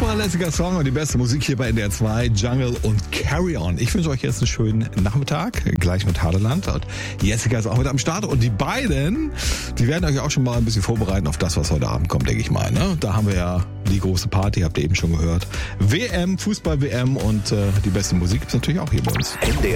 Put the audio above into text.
zuverlässiger Song und die beste Musik hier bei NDR 2, Jungle und Carry On. Ich wünsche euch jetzt einen schönen Nachmittag, gleich mit Hadeland. Und Jessica ist auch mit am Start. Und die beiden, die werden euch auch schon mal ein bisschen vorbereiten auf das, was heute Abend kommt, denke ich mal. Ne? Da haben wir ja die große Party, habt ihr eben schon gehört. WM, Fußball-WM und die beste Musik gibt es natürlich auch hier bei uns. NDR